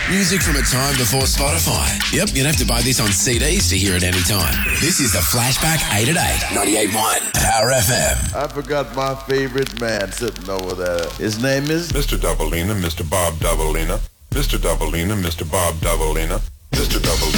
Music from a time before Spotify. Yep, you'd have to buy this on CDs to hear it any time. This is the Flashback 8 at 8, 98.1 Power FM. I forgot my favorite man sitting over there. His name is Mr. Doubleina, Mr. Bob Doubleina, Mr. Doubleina, Mr. Bob Doubleina, Mr. Doubleina.